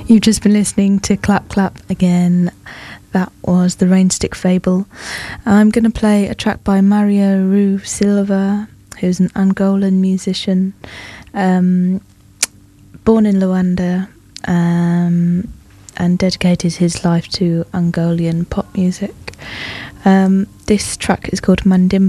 You've just been listening to Clap Clap again. That was the Rainstick Fable. I'm going to play a track by Mario Rui Silva, who's an Angolan musician, born in Luanda, and dedicated his life to Angolan pop music. This track is called Mandimba.